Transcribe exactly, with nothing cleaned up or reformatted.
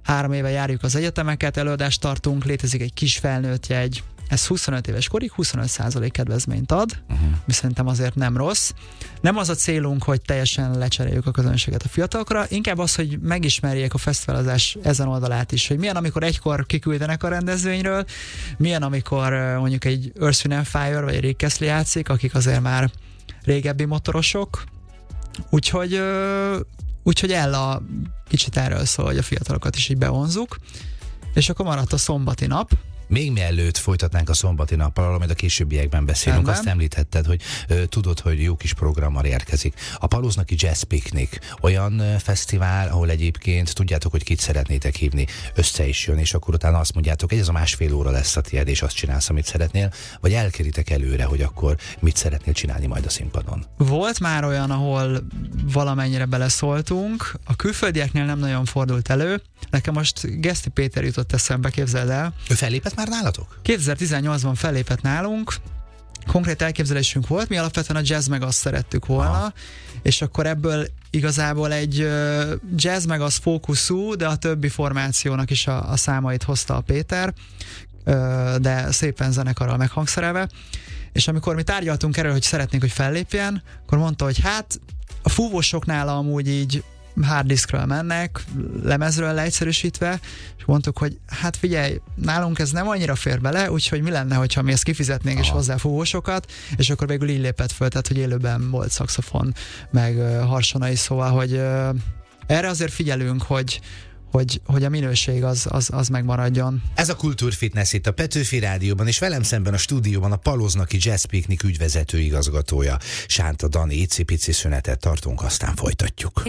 három éve járjuk az egyetemeket, előadást tartunk, létezik egy kis felnőtt jegy, ez huszonöt éves korig huszonöt százalék kedvezményt ad, uh-huh. mi szerintem azért nem rossz. Nem az a célunk, hogy teljesen lecseréljük a közönséget a fiatalokra, inkább az, hogy megismerjék a fesztiválozás ezen oldalát is, hogy milyen, amikor egykor kiküldenek a rendezvényről, milyen, amikor mondjuk egy Earth, Wind and Fire vagy egy Rick Astley játszik, akik azért már régebbi motorosok, úgyhogy, úgyhogy Ella kicsit erről szól, hogy a fiatalokat is így bevonzuk, és akkor maradt a szombati nap. Még mielőtt folytatnánk a szombati nappal, arról majd a későbbiekben beszélünk, Rendben. Azt említetted, hogy ö, tudod, hogy jó kis programmal érkezik. A Paloznaki Jazz Picnic olyan ö, fesztivál, ahol egyébként tudjátok, hogy kit szeretnétek hívni, össze is jön, és akkor utána azt mondjátok, hogy ez a másfél óra lesz a tiéd, és azt csinálsz, amit szeretnél, vagy elkéritek előre, hogy akkor mit szeretnél csinálni majd a színpadon? Volt már olyan, ahol valamennyire beleszóltunk, a külföldieknél nem nagyon fordult elő, nekem most Geszti Péter jutott eszembe, képzeld el. Ő fellépett már nálatok? kétezer-tizennyolcban fellépett nálunk, konkrét elképzelésünk volt, mi alapvetően a jazz meg azt szerettük volna, Aha. és akkor ebből igazából egy uh, jazz meg az fókuszú, de a többi formációnak is a, a számait hozta a Péter, uh, de szépen zenekarral meghangszerelve, és amikor mi tárgyaltunk erről, hogy szeretnénk, hogy fellépjen, akkor mondta, hogy hát a fúvósoknál amúgy így harddiskről mennek, lemezről leegyszerűsítve, és mondtuk, hogy hát figyelj, nálunk ez nem annyira fér bele, úgyhogy mi lenne, hogyha mi ezt kifizetnénk Aha. és hozzá fúvósokat, és akkor végül így lépett föl, tehát hogy élőben volt szaxofon, meg uh, harsonai, szóval, hogy uh, erre azért figyelünk, hogy Hogy, hogy a minőség az, az, az megmaradjon. Ez a Kultúrfitness itt a Petőfi Rádióban, és velem szemben a stúdióban a Paloznaki Jazz Picnic ügyvezető igazgatója, Sánta Dani. Icipici szünetet tartunk, aztán folytatjuk.